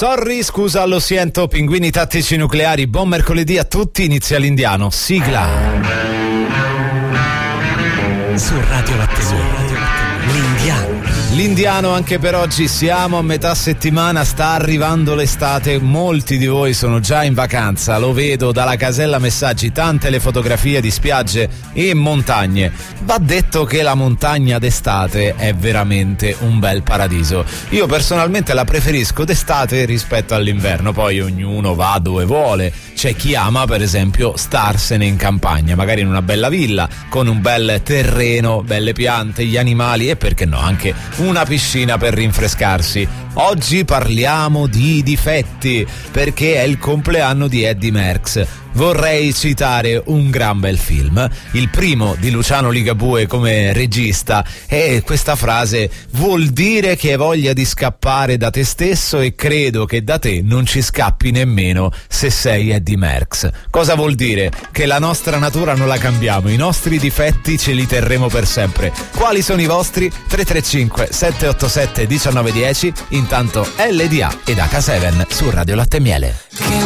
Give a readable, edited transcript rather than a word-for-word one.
Sorry, scusa, lo sento, pinguini tattici nucleari, buon mercoledì a tutti, inizia l'Indiano, sigla. Su Radio Latte, l'Indiano. L'Indiano anche per oggi, siamo a metà settimana, sta arrivando l'estate, molti di voi sono già in vacanza, lo vedo dalla casella messaggi, tante le fotografie di spiagge e montagne. Va detto che la montagna d'estate è veramente un bel paradiso. Io personalmente la preferisco d'estate rispetto all'inverno, poi ognuno va dove vuole. C'è chi ama per esempio starsene in campagna, magari in una bella villa, con un bel terreno, belle piante, gli animali e perché no anche una piscina per rinfrescarsi. Oggi parliamo di difetti perché è il compleanno di Eddie Merckx. Vorrei citare un gran bel film, il primo di Luciano Ligabue come regista, e questa frase: vuol dire che hai voglia di scappare da te stesso e credo che da te non ci scappi nemmeno se sei Eddie Merckx. Cosa vuol dire? Che la nostra natura non la cambiamo, i nostri difetti ce li terremo per sempre. Quali sono i vostri? 335 787 1910. Intanto LDA ed H7 su Radio Latte e Miele.